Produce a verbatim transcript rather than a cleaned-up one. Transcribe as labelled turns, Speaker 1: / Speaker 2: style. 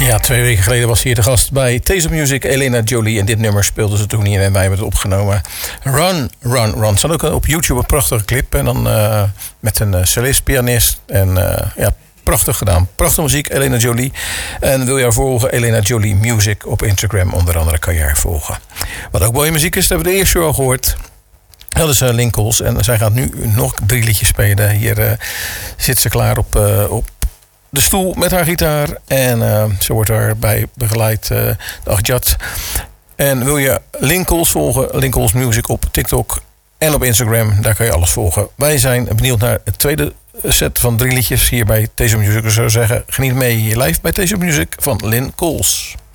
Speaker 1: Ja, twee weken geleden was hier de gast bij Taste of Music, Elena Jolie. En dit nummer speelden ze toen hier en wij hebben het opgenomen. Run, Run, Run. Er staat ook op YouTube een prachtige clip. En dan uh, met een uh, cellist, pianist. En uh, ja, prachtig gedaan. Prachtige muziek, Elena Jolie. En wil je haar volgen? Elena Jolie Music op Instagram. Onder andere kan je haar volgen. Wat ook mooie muziek is, dat hebben we de eerste show al gehoord. Dat is uh, Linkels. En zij gaat nu nog drie liedjes spelen. Hier uh, zit ze klaar op... Uh, op de stoel met haar gitaar. En uh, ze wordt daarbij begeleid uh, de Achtjat. En wil je Linkels volgen? Linkels Music op TikTok en op Instagram. Daar kan je alles volgen. Wij zijn benieuwd naar het tweede set van drie liedjes hier bij Taste of Music. Ik zou zeggen, geniet mee live bij Taste of Music van Linkels.